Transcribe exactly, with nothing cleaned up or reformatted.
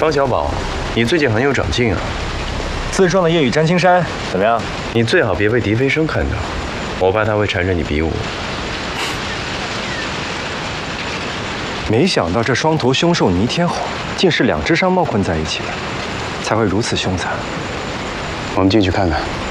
方小宝，你最近很有长进啊！ 自创的夜雨占青山怎么样？ 你最好别被狄飞生看到，我怕他会缠着你比武。 没想到这双头凶兽倪天吼，竟是两只商贸混在一起的，才会如此凶残。 我们进去看看。